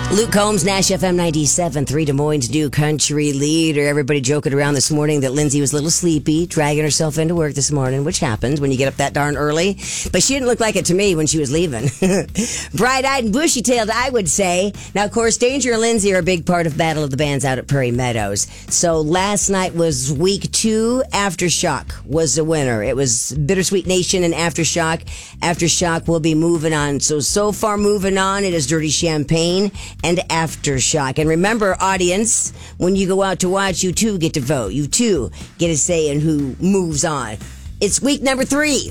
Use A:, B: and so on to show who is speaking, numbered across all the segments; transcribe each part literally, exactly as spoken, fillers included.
A: Luke Combs, Nash F M ninety-seven point three, Des Moines' new country leader. Everybody joking around this morning that Lindsay was a little sleepy, dragging herself into work this morning, which happens when you get up that darn early. But she didn't look like it to me when she was leaving. Bright-eyed and bushy-tailed, I would say. Now, of course, Danger and Lindsay are a big part of Battle of the Bands out at Prairie Meadows. So last night was week two. Aftershock was the winner. It was Bittersweet Nation and Aftershock. Aftershock will be moving on. So, so far moving on, it is Dirty Champagne and Aftershock. And remember, audience, when you go out to watch, you too get to vote. You too get a say in who moves on. It's week number three.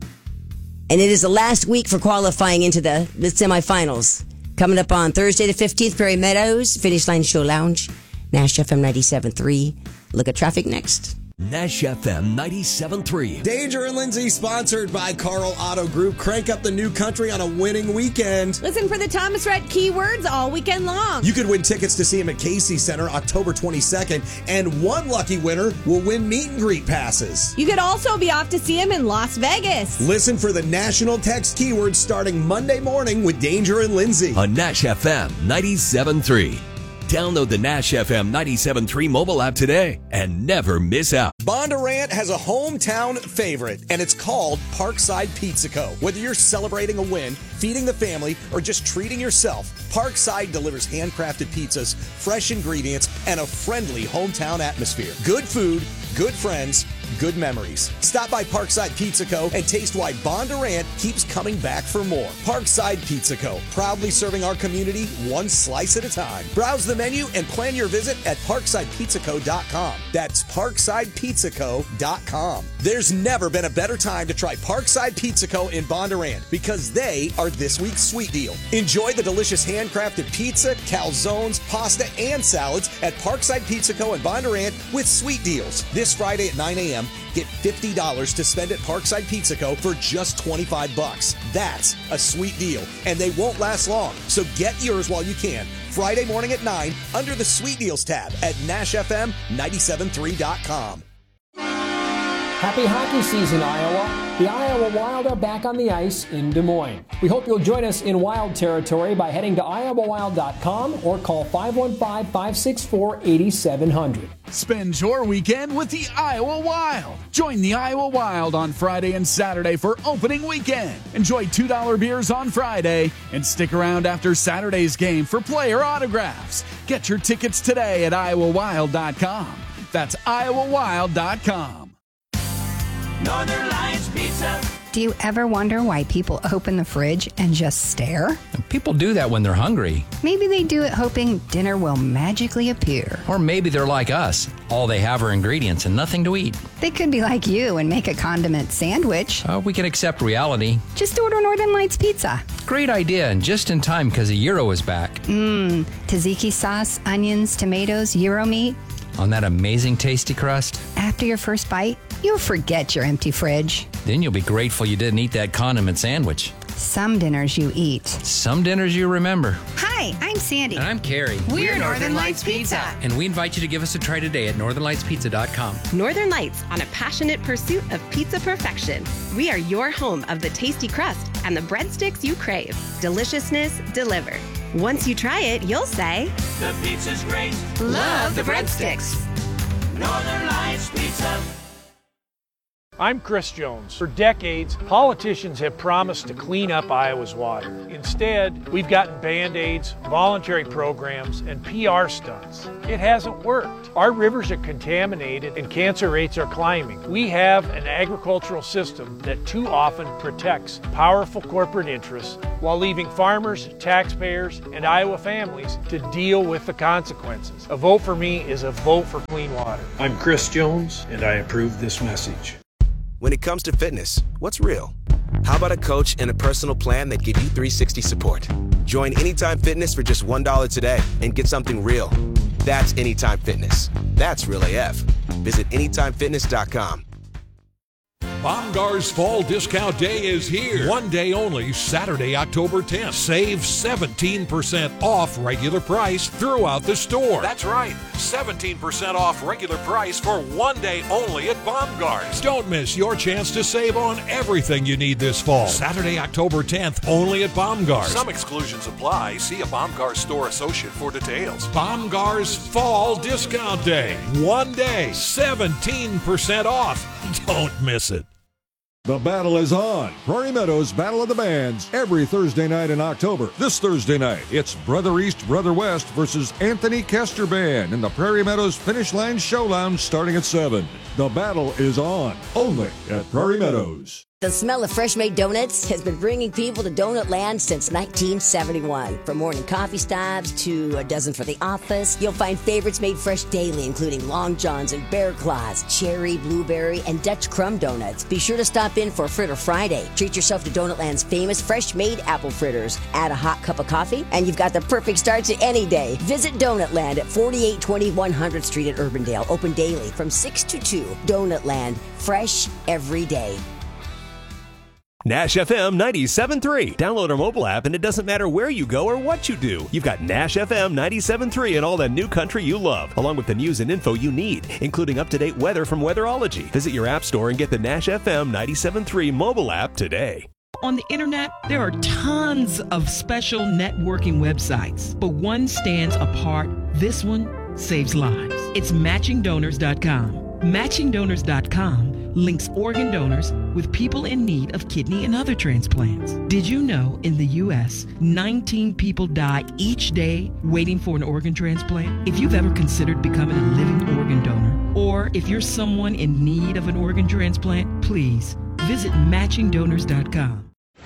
A: And it is the last week for qualifying into the, the semifinals. Coming up on Thursday the fifteenth, Prairie Meadows, Finish Line Show Lounge, Nash F M ninety-seven point three. Look at traffic next.
B: Nash F M ninety-seven point three.
C: Danger and Lindsay, sponsored by Carl Auto Group. Crank up the new country on a winning weekend.
D: Listen for the Thomas Rhett keywords all weekend long.
C: You could win tickets to see him at Casey Center October twenty-second, and one lucky winner will win meet and greet passes.
D: You could also be off to see him in Las Vegas.
C: Listen for the national text keywords starting Monday morning with Danger and Lindsay
B: on Nash F M ninety-seven point three. Download the Nash F M ninety-seven point three mobile app today and never miss out.
C: Bondurant has a hometown favorite, and it's called Parkside Pizza Co. Whether you're celebrating a win, feeding the family, or just treating yourself, Parkside delivers handcrafted pizzas, fresh ingredients, and a friendly hometown atmosphere. Good food, good friends, good memories. Stop by Parkside Pizza Co. and taste why Bondurant keeps coming back for more. Parkside Pizza Co. Proudly serving our community one slice at a time. Browse the menu and plan your visit at parkside pizza co dot com. That's parkside pizza co dot com. There's never been a better time to try Parkside Pizza Co. in Bondurant because they are this week's sweet deal. Enjoy the delicious handcrafted pizza, calzones, pasta, and salads at Parkside Pizza Co. in Bondurant with sweet deals. This Friday at nine a.m., get fifty dollars to spend at Parkside Pizza Co. for just twenty-five bucks. That's a sweet deal, and they won't last long. So get yours while you can. Friday morning at nine under the Sweet Deals tab at nash f m ninety-seven point three dot com.
E: Happy hockey season, Iowa. The Iowa Wild are back on the ice in Des Moines. We hope you'll join us in Wild territory by heading to iowa wild dot com or call five one five, five six four, eight seven zero zero.
F: Spend your weekend with the Iowa Wild. Join the Iowa Wild on Friday and Saturday for opening weekend. Enjoy two dollar beers on Friday and stick around after Saturday's game for player autographs. Get your tickets today at iowa wild dot com. That's iowa wild dot com.
G: Northern Lights Pizza.
H: Do you ever wonder why people open the fridge and just stare?
I: People do that when they're hungry.
H: Maybe they do it hoping dinner will magically appear.
I: Or maybe they're like us. All they have are ingredients and nothing to eat.
H: They could be like you and make a condiment sandwich.
I: Uh, we can accept reality.
H: Just order Northern Lights Pizza.
I: Great idea, and just in time because the gyro is back.
H: Mmm, tzatziki sauce, onions, tomatoes, gyro meat.
I: On that amazing tasty crust.
H: After your first bite, you'll forget your empty fridge.
I: Then you'll be grateful you didn't eat that condiment sandwich.
H: Some dinners you eat.
I: Some dinners you remember.
H: Hi, I'm Sandy.
I: And I'm Carrie.
H: We're, We're Northern Lights Pizza.
I: And we invite you to give us a try today at northern lights pizza dot com.
J: Northern Lights, on a passionate pursuit of pizza perfection. We are your home of the tasty crust and the breadsticks you crave. Deliciousness delivered. Once you try it, you'll say,
G: the pizza's great.
H: Love the breadsticks.
G: Northern Lights Pizza.
K: I'm Chris Jones. For decades, politicians have promised to clean up Iowa's water. Instead, we've gotten Band-Aids, voluntary programs, and P R stunts. It hasn't worked. Our rivers are contaminated and cancer rates are climbing. We have an agricultural system that too often protects powerful corporate interests while leaving farmers, taxpayers, and Iowa families to deal with the consequences. A vote for me is a vote for clean water.
L: I'm Chris Jones, and I approve this message.
M: When it comes to fitness, what's real? How about a coach and a personal plan that give you three sixty support? Join Anytime Fitness for just one dollar today and get something real. That's Anytime Fitness. That's real A F. Visit anytime fitness dot com.
N: Baumgar's Fall Discount Day is here. One day only, Saturday, October tenth. Save seventeen percent off regular price throughout the store. That's right, seventeen percent off regular price for one day only at Baumgar's. Don't miss your chance to save on everything you need this fall. Saturday, October tenth, only at Baumgar's. Some exclusions apply. See a Baumgar's store associate for details. Baumgar's Fall Discount Day. One day, seventeen percent off. Don't miss it.
O: The battle is on. Prairie Meadows Battle of the Bands every Thursday night in October. This Thursday night, it's Brother East, Brother West versus Anthony Kester Band in the Prairie Meadows Finish Line Show Lounge starting at seven. The battle is on, only at Prairie Meadows.
A: The smell of fresh-made donuts has been bringing people to Donut Land since nineteen seventy-one. From morning coffee stops to a dozen for the office, you'll find favorites made fresh daily, including Long Johns and Bear Claws, cherry, blueberry, and Dutch crumb donuts. Be sure to stop in for Fritter Friday. Treat yourself to Donut Land's famous fresh-made apple fritters. Add a hot cup of coffee, and you've got the perfect start to any day. Visit Donut Land at forty-eight twenty one hundredth Street at Urbandale. Open daily from six to two. Donut Land, fresh every day.
P: Nash F M ninety-seven point three. Download our mobile app and it doesn't matter where you go or what you do. You've got Nash F M ninety-seven point three and all the new country you love, along with the news and info you need, including up-to-date weather from Weatherology. Visit your app store and get the Nash F M ninety-seven point three mobile app today.
Q: On the internet, there are tons of special networking websites, but one stands apart. This one saves lives. It's matching donors dot com. matching donors dot com links organ donors with people in need of kidney and other transplants. Did you know in the U S, nineteen people die each day waiting for an organ transplant? If you've ever considered becoming a living organ donor, or if you're someone in need of an organ transplant, please visit matching donors dot com.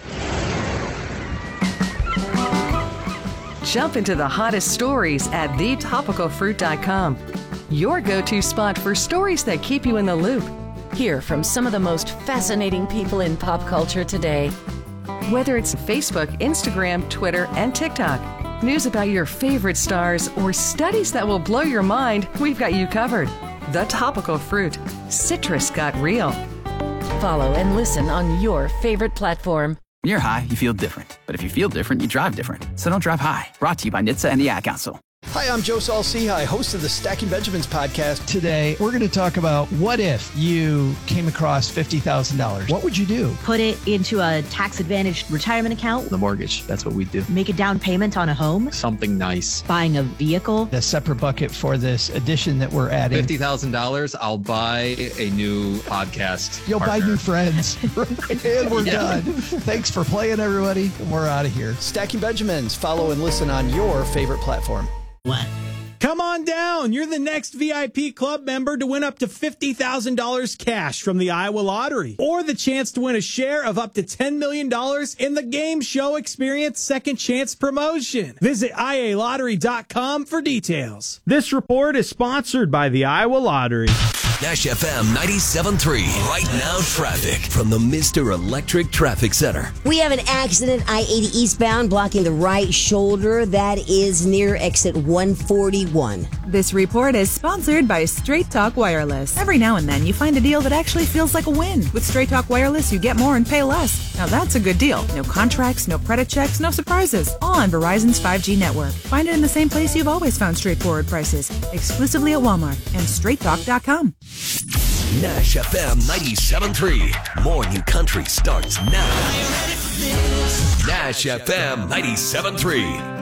R: Jump into the hottest stories at the topical fruit dot com. Your go-to spot for stories that keep you in the loop. Hear from some of the most fascinating people in pop culture today. Whether it's Facebook, Instagram, Twitter, and TikTok, news about your favorite stars, or studies that will blow your mind, we've got you covered. The Topical Fruit. Citrus got real. Follow and listen on your favorite platform.
S: When you're high, you feel different. But if you feel different, you drive different. So don't drive high. Brought to you by N H T S A and the Ad Council.
T: Hi, I'm Joe Saul-Sehy, host of the Stacking Benjamins podcast.
U: Today, we're going to talk about what if you came across fifty thousand dollars. What would you do?
V: Put it into a tax-advantaged retirement account.
W: The mortgage, that's what we do.
V: Make a down payment on a home.
W: Something nice.
V: Buying a vehicle.
U: A separate bucket for this addition that we're adding.
W: fifty thousand dollars, I'll buy a new podcast
U: You'll
W: partner.
U: buy new friends. And we're
W: Yeah.
U: done. Thanks for playing, everybody. We're out of here.
T: Stacking Benjamins. Follow and listen on your favorite platform.
V: What?
X: Come on down. You're the next V I P club member to win up to fifty thousand dollars cash from the Iowa Lottery, or the chance to win a share of up to ten million dollars in the Game Show Experience Second Chance promotion. Visit I A lottery dot com for details. This report is sponsored by the Iowa Lottery.
B: Nash F M ninety-seven point three. Right now, traffic from the Mister Electric Traffic Center.
A: We have an accident, I eighty eastbound, blocking the right shoulder. That is near exit one forty-one.
Y: This report is sponsored by Straight Talk Wireless. Every now and then you find a deal that actually feels like a win. With Straight Talk Wireless, you get more and pay less. Now that's a good deal. No contracts, no credit checks, no surprises. All on Verizon's five G network. Find it in the same place you've always found straightforward prices. Exclusively at Walmart and straight talk dot com.
B: Nash F M ninety-seven point three. Morning Country starts now. Nash F M ninety-seven point three.